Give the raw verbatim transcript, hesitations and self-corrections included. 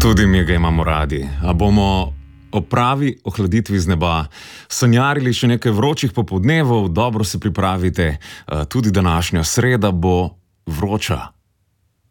Tudi mi ga imamo radi. A bomo o pravi ohladitvi z neba sanjarili še nekaj vročih popoldnevov, dobro se pripravite, tudi današnja sreda bo vroča.